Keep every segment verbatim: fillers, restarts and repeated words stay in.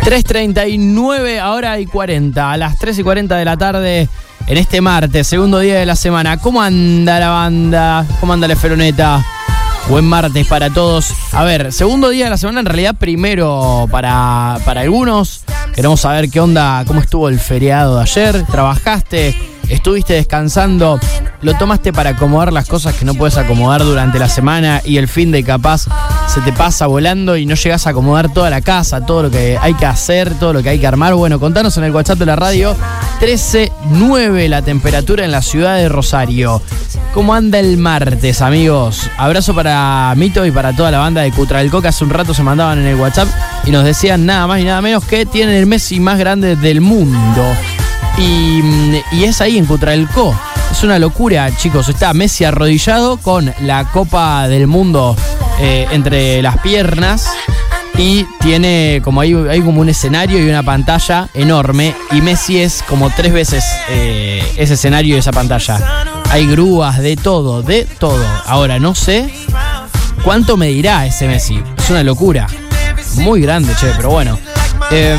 tres treinta y nueve, ahora y cuarenta, a las tres y cuarenta de la tarde en este martes, segundo día de la semana. ¿Cómo anda la banda? ¿Cómo anda la Feroneta? Buen martes para todos. A ver, segundo día de la semana, en realidad primero para, para algunos. Queremos saber qué onda, cómo estuvo el feriado de ayer. ¿Trabajaste? ¿Estuviste descansando? ¿Lo tomaste para acomodar las cosas que no puedes acomodar durante la semana y el fin de capaz se te pasa volando y no llegas a acomodar toda la casa, todo lo que hay que hacer, todo lo que hay que armar? Bueno, contanos en el WhatsApp de la radio. Trece nueve la temperatura en la ciudad de Rosario. ¿Cómo anda el martes, amigos? Abrazo para Mito y para toda la banda de Cutralcó, que hace un rato se mandaban en el WhatsApp y nos decían nada más y nada menos que tienen el Messi más grande del mundo. Y, y es ahí en Cutralcó. Es una locura, chicos. Está Messi arrodillado con la Copa del Mundo eh, entre las piernas. Y tiene como hay, hay como un escenario y una pantalla enorme. Y Messi es como tres veces eh, ese escenario y esa pantalla. Hay grúas, de todo, de todo. Ahora, no sé cuánto medirá ese Messi. Es una locura. Muy grande, che, pero bueno. Eh,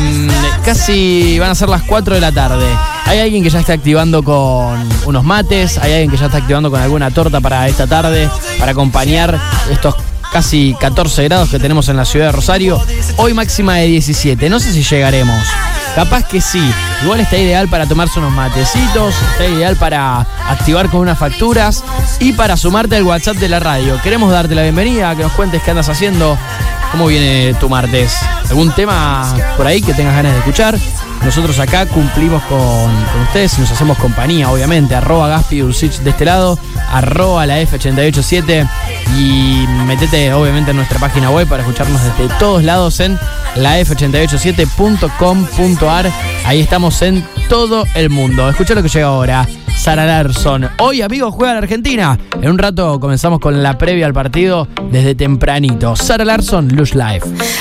casi van a ser las cuatro de la tarde. Hay alguien que ya está activando con unos mates. Hay alguien que ya está activando con alguna torta para esta tarde, para acompañar estos casi catorce grados que tenemos en la ciudad de Rosario. Hoy máxima de diecisiete. No sé si llegaremos. Capaz que sí. Igual está ideal para tomarse unos matecitos. Está ideal para activar con unas facturas. Y para sumarte al WhatsApp de la radio. Queremos darte la bienvenida, que nos cuentes qué andas haciendo. ¿Cómo viene tu martes? ¿Algún tema por ahí que tengas ganas de escuchar? Nosotros acá cumplimos con, con ustedes y nos hacemos compañía, obviamente. Arroba Gaspi Dulcich de este lado, arroba la F ochenta y ocho siete y metete obviamente en nuestra página web para escucharnos desde todos lados en la f ochenta y ocho siete punto com punto a r. Ahí estamos en todo el mundo. Escucha lo que llega ahora. Sara Larsson. Hoy, amigos, juega la Argentina. En un rato comenzamos con la previa al partido desde tempranito. Sara Larsson, Lush Life.